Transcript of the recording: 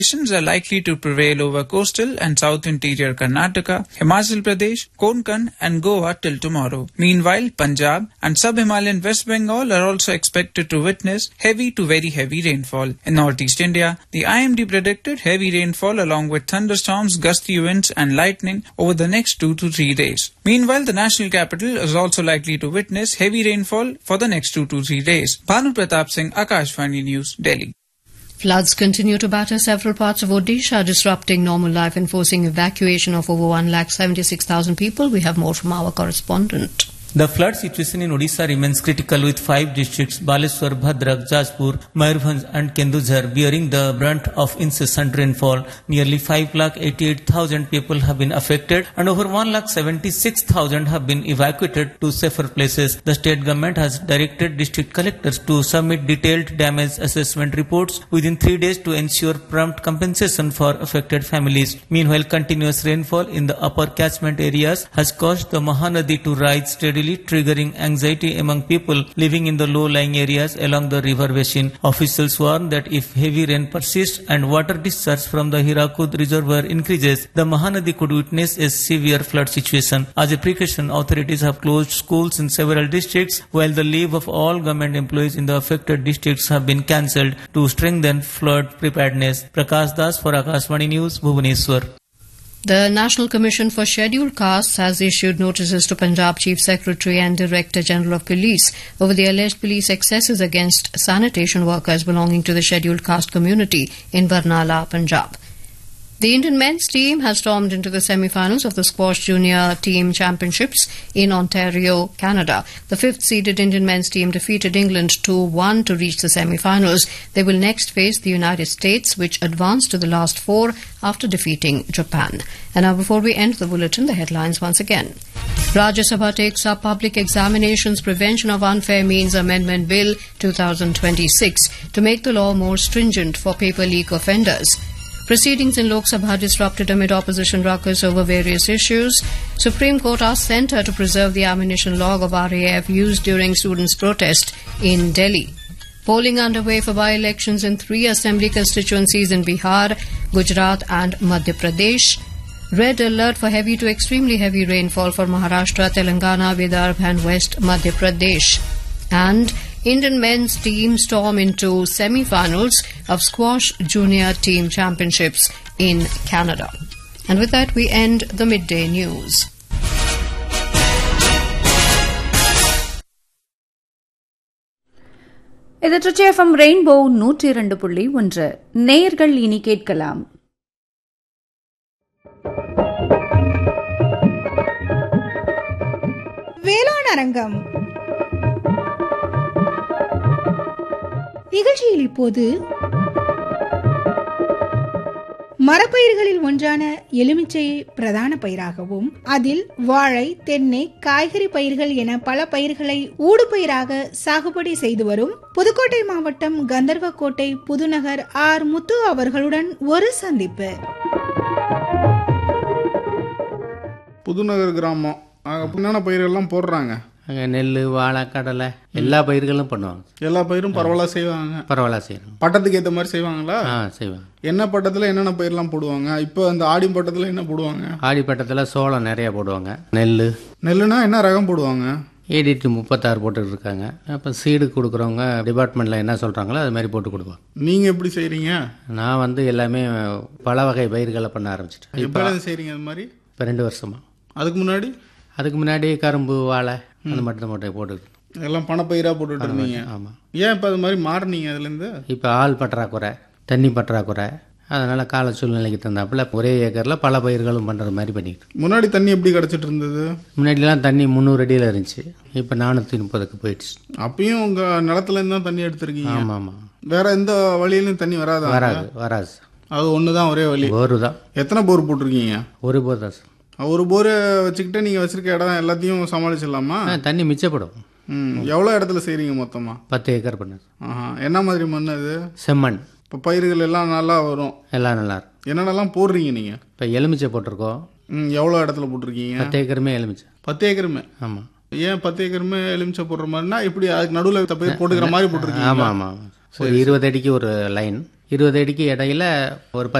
Conditions are likely to prevail over coastal and south interior Karnataka, Himachal Pradesh, Konkan and Goa till tomorrow. Meanwhile, Punjab and sub-Himalayan West Bengal are also expected to witness heavy to very heavy rainfall. In northeast India, the IMD predicted heavy rainfall along with thunderstorms, gusty winds and lightning over the next 2 to 3 days. Meanwhile, the national capital is also likely to witness heavy rainfall for the next 2 to 3 days. Bhanu Pratap Singh, Akashvani News, Delhi. Floods continue to batter several parts of Odisha, disrupting normal life and forcing evacuation of over 176,000 people. We have more from our correspondent. The flood situation in Odisha remains critical with 5 districts, Baleswar, Bhadrak, Jajpur, Mayurbhanj and Kendujhar bearing the brunt of incessant rainfall. Nearly 5,88,000 people have been affected and over 1,76,000 have been evacuated to safer places. The state government has directed district collectors to submit detailed damage assessment reports within 3 days to ensure prompt compensation for affected families. Meanwhile, continuous rainfall in the upper catchment areas has caused the Mahanadi to rise steadily, triggering anxiety among people living in the low-lying areas along the river basin. Officials warn that if heavy rain persists and water discharge from the Hirakud reservoir increases, the Mahanadi could witness a severe flood situation. As a precaution, authorities have closed schools in several districts, while the leave of all government employees in the affected districts have been cancelled to strengthen flood preparedness. Prakash Das for Akashvani News, Bhubaneswar. The National Commission for Scheduled Castes has issued notices to Punjab Chief Secretary and Director General of Police over the alleged police excesses against sanitation workers belonging to the scheduled caste community in Barnala, Punjab. The Indian men's team has stormed into the semi-finals of the Squash Junior Team Championships in Ontario, Canada. The fifth-seeded Indian men's team defeated England 2-1 to reach the semi-finals. They will next face the United States, which advanced to the last 4 after defeating Japan. And now, before we end the bulletin, the headlines once again. Rajya Sabha takes up Public Examinations Prevention of Unfair Means Amendment Bill 2026 to make the law more stringent for paper leak offenders. Proceedings in Lok Sabha disrupted amid opposition ruckus over various issues. Supreme Court asked Centre to preserve the ammunition log of RAF used during students' protest in Delhi. Polling underway for by-elections in 3 assembly constituencies in Bihar, Gujarat and Madhya Pradesh. Red alert for heavy to extremely heavy rainfall for Maharashtra, Telangana, Vidarbha and West Madhya Pradesh. And Indian men's team storm into semi-finals of Squash Junior Team Championships in Canada. And with that, we end the midday news. இது Trichy rainbow 102.1. நேயர்கள் இனி கேட்கலாம். வேளாண் அரங்கம் நிகழ்ச்சியில் இப்போது மரப்பயிர்களில் ஒன்றான எலுமிச்சையை பிரதான பயிராகவும் அதில் வாழை, தென்னை, காய்கறி பயிர்கள் என பல பயிர்களை ஊடுபயிராக சாகுபடி செய்து வரும் புதுக்கோட்டை மாவட்டம் கந்தர்வக்கோட்டை புதுநகர் ஆர் முத்து அவர்களுடன் ஒரு சந்திப்பு. புதுநகர் கிராமம் என்னென்ன பயிர்கள்லாம் போடுறாங்க? நெல், வாழை, கடலை எல்லா பயிர்களும் பண்ணுவாங்க. எல்லா பயிரும் பரவாயில்ல செய்வாங்க. பரவாயில்ல செய்யணும். பட்டத்துக்கு ஏற்ற மாதிரி செய்வாங்களா? செய்வாங்க. என்ன பட்டத்தில் என்னென்ன பயிரெல்லாம் போடுவாங்க? இப்போ அந்த ஆடி பட்டத்தில் என்ன போடுவாங்க? ஆடி பட்டத்தில் சோளம் நிறைய போடுவாங்க. நெல்லுனா என்ன ரகம் போடுவாங்க? ஏடிடி 36 போட்டுட்டு இருக்காங்க. அப்போ சீடு கொடுக்குறவங்க டிபார்ட்மெண்ட்டில் என்ன சொல்கிறாங்களோ அது மாதிரி போட்டு கொடுப்போம். நீங்கள் எப்படி செய்கிறீங்க? நான் எல்லாமே பல வகை பயிர்களை பண்ண ஆரம்பிச்சிட்டேன். இப்போ செய்கிறீங்க அது மாதிரி? இப்போ 2 வருஷமா. அதுக்கு முன்னாடி கரும்பு, வாழை அது மட்டும் போட்டுக்கிட்டு எல்லாம் பணப்பயிராக போட்டுட்டு இருந்தீங்க. ஆமாம். ஏன் இப்போ அது மாதிரி மாறினீங்க அதுலேருந்து? இப்போ ஆள் பற்றாக்குறை, தண்ணி பற்றாக்குறை, அதனால் கால சூழ்நிலைக்கு தந்தாப்புல ஒரே ஏக்கரில் பல பயிர்களும் பண்ணுறது மாதிரி பண்ணிக்கிட்டு. முன்னாடி தண்ணி எப்படி கிடச்சிட்டு இருந்தது? முன்னாடிலாம் தண்ணி 300 அடியில் இருந்துச்சு. இப்போ 430க்கு போயிடுச்சு. அப்பயும் உங்கள் நிலத்துலேருந்து தான் தண்ணி எடுத்துருக்கீங்க? ஆமாம் ஆமாம். வேற எந்த வழியிலும் தண்ணி வராது? வராது. அது ஒன்று தான், ஒரே வழி. போரு தான். எத்தனை போர் போட்டிருக்கீங்க? ஒரு போர் தான். ஒரு போர் வச்சுக்கிட்டு நீங்கள் வச்சிருக்க இடம் எல்லாத்தையும் சமாளிச்சிடலாமா? தண்ணி மிச்சப்படும். எவ்வளோ இடத்துல செய்கிறீங்க மொத்தமாக? 10 ஏக்கர் பண்ணது. என்ன மாதிரி மண் அது? செம்மண். இப்போ பயிர்கள் எல்லாம் நல்லா வரும்? எல்லாம் நல்லா இருக்கும். என்னென்னலாம் போடுறீங்க நீங்கள்? இப்போ எலுமிச்சை போட்டிருக்கோம். எவ்வளோ இடத்துல போட்டிருக்கீங்க? 10 ஏக்கருமே எலுமிச்சை. 10 ஏக்கருமே? ஆமாம். ஏன் 10 ஏக்கருமே எலுமிச்சை போடுற மாதிரினா இப்படி அதுக்கு நடுவில் பயிர் போட்டுக்கிற மாதிரி போட்டிருக்கீங்க? ஆமாம் ஆமாம். ஒரு 20 அடிக்கு ஒரு லைன், 20 அடிக்கு இடையில ஒரு